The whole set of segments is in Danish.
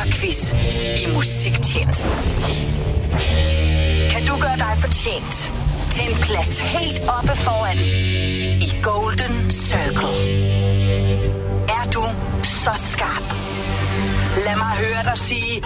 lytterquiz i Musiktjenesten. Kan du gøre dig fortjent til en plads helt oppe foran i Golden Circle? Er du så skarp? Lad mig høre dig sige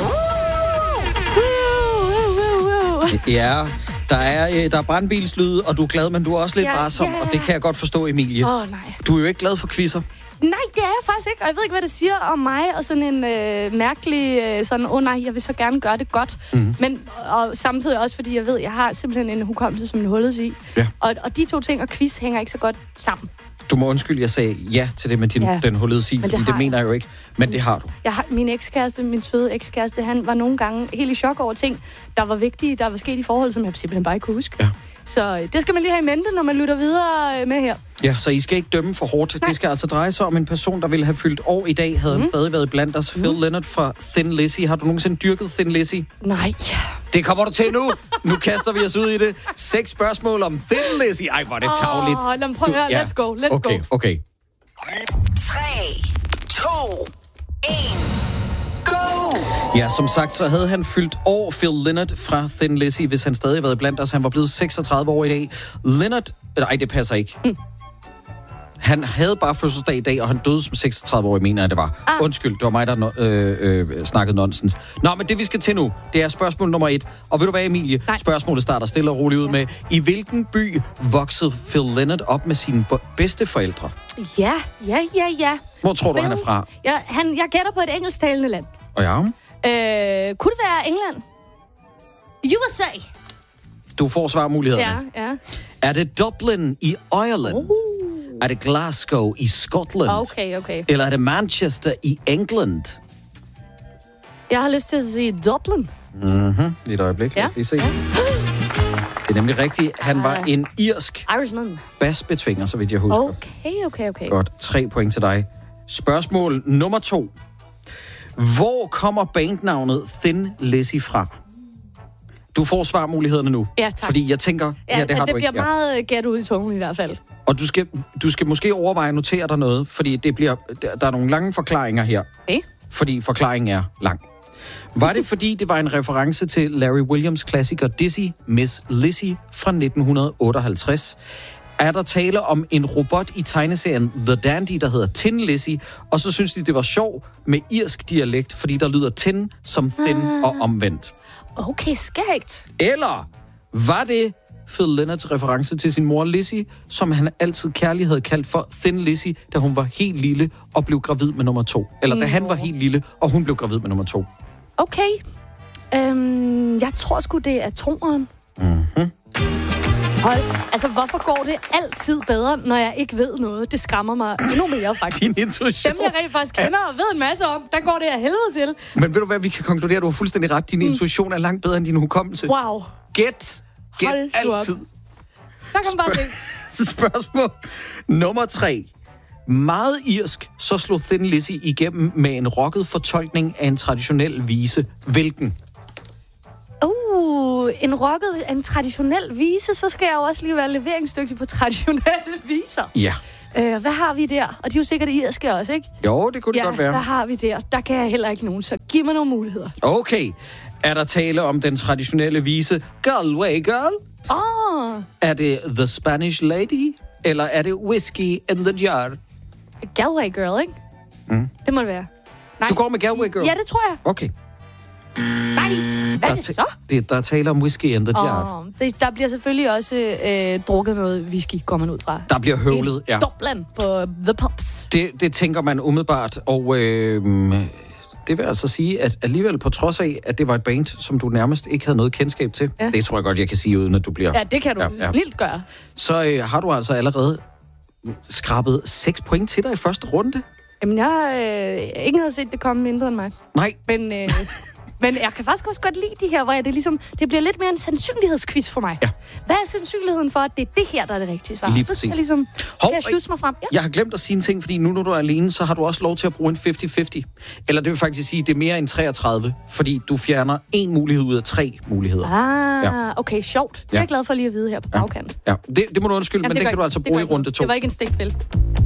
Ja, der er brandbilslyde, og du er glad, men du er også lidt varsom, og det kan jeg godt forstå, Emilie. Nej. Du er jo ikke glad for quizzer. Nej, det er jeg faktisk ikke, og jeg ved ikke, hvad det siger om mig, og sådan en mærkelig, nej, jeg vil så gerne gøre det godt. Mm-hmm. Men og samtidig også, fordi jeg ved, jeg har simpelthen en hukommelse, som en hullet i. Ja. Og de to ting og quiz hænger ikke så godt sammen. Du må undskylde, jeg sagde ja til det med den hullede sig, fordi det mener jeg jo ikke. Men det har du. Min søde ekskæreste, han var nogle gange helt i chok over ting, der var vigtige, der var sket i forhold, som jeg simpelthen bare ikke kunne huske. Ja. Så det skal man lige have i mente, når man lytter videre med her. Ja, så I skal ikke dømme for hårdt. Nej. Det skal altså dreje sig om en person, der ville have fyldt år i dag, havde han stadig været blandt os. Phil Lynott fra Thin Lizzy. Har du nogensinde dyrket Thin Lizzy? Nej. Det kommer du til nu. Nu kaster vi os ud i det. 6 spørgsmål om Thin Lizzy. Ej, hvor er det tarveligt. Lad mig prøve at høre. Let's go. Okay. 3, 2, 1... Go! Ja, som sagt, så havde han fyldt år, Phil Lynott fra Thin Lizzy, hvis han stadig havde været blandt os. Han var blevet 36 år i dag. Lynott... Nej, det passer ikke. Han havde bare fødselsdag i dag, og han døde som 36-årig, mener jeg, det var. Undskyld, det var mig, der snakkede nonsens. Nå, men det vi skal til nu, det er spørgsmål nummer 1. Og ved du hvad, Emilie? Nej. Spørgsmålet starter stille og roligt ud med, i hvilken by voksede Phil Lynott op med sine bedsteforældre? Ja. Hvor tror du, han er fra? Jeg gætter på et engelsktalende land. Og ja? Kunne det være England? USA? Du får svarmulighederne. Ja. Er det Dublin i Ireland? Er det Glasgow i Skotland? Okay. Eller er det Manchester i England? Jeg har lyst til at sige Dublin. Et øjeblik, lad os lige se. Ja. Det er nemlig rigtigt. Han var en Irishman. Bassbetvinger, så vidt jeg husker. Okay. Godt, 3 point til dig. Spørgsmål nummer 2. Hvor kommer bandnavnet Thin Lizzy fra? Du får svarmulighederne nu. Ja, tak. Fordi jeg tænker, det har du ikke. Det bliver meget gæt ud i tungen i hvert fald. Og du skal måske overveje at notere dig noget, fordi der er nogle lange forklaringer her. Okay. Fordi forklaringen er lang. Var det, fordi det var en reference til Larry Williams klassiker Dizzy Miss Lizzy fra 1958? Er der tale om en robot i tegneserien The Dandy, der hedder Tin Lizzy, og så synes de, det var sjov med irsk dialekt, fordi der lyder tin som thin og omvendt? Okay, skægt. Eller var det Phil Lynotts reference til sin mor Lizzy, som han altid kærligt havde kaldt for Thin Lizzy, da hun var helt lille og blev gravid med nummer 2? Eller da han var helt lille, og hun blev gravid med nummer 2? Okay. Jeg tror sgu, det er toeren. Altså, hvorfor går det altid bedre, når jeg ikke ved noget? Det skræmmer mig endnu mere, faktisk. Din intuition. Dem, jeg rent faktisk kender og ved en masse om, der går det af helvede til. Men ved du hvad, vi kan konkludere, du har fuldstændig ret. Din intuition er langt bedre end din hukommelse. Wow. Gæt altid. Der kan man bare se. Spørgsmål nummer 3. Meget irsk, så slog Thin Lizzy igennem med en rocket fortolkning af en traditionel vise. Hvilken? En traditionel vise, så skal jeg jo også lige være leveringsdygtig på traditionelle viser. Ja. Hvad har vi der? Og de er jo sikkert irske også, ikke? Jo, det kunne det godt være. Hvad har vi der? Der kan jeg heller ikke nogen, så giv mig nogle muligheder. Okay. Er der tale om den traditionelle vise Galway Girl? Er det The Spanish Lady? Eller er det Whiskey in the Jar? Galway Girl, ikke? Det må det være. Nej. Du går med Galway Girl? Ja, det tror jeg. Okay. Nej, hvad er det så? Der er tale om Whiskey in the Jar. Der bliver selvfølgelig også drukket noget whisky, går man ud fra. Der bliver høvlet, ja. Dublin på The Pubs. Det tænker man umiddelbart, og det vil altså sige, at alligevel på trods af, at det var et band, som du nærmest ikke havde noget kendskab til, det tror jeg godt, jeg kan sige, uden at du bliver... Ja, det kan du snilt gøre. Så har du altså allerede skrabet 6 point til dig i første runde. Jamen, ingen havde set det komme mindre end mig. Nej. Men jeg kan faktisk også godt lide de her, hvor det bliver lidt mere en sandsynlighedsquiz for mig. Ja. Hvad er sandsynligheden for, at det er det her, der er det rigtige svar? Lige så skal jeg kan jeg sjusse mig frem. Ja. Jeg har glemt at sige en ting, fordi nu når du er alene, så har du også lov til at bruge en 50-50. Eller det vil faktisk sige, at det er mere end 33, fordi du fjerner 1 mulighed ud af 3 muligheder. Okay, sjovt. Det er jeg glad for lige at vide her på bagkanten. Ja. Det må du undskylde, men det kan du altså bruge i runde 2. Det var ikke en stikpil.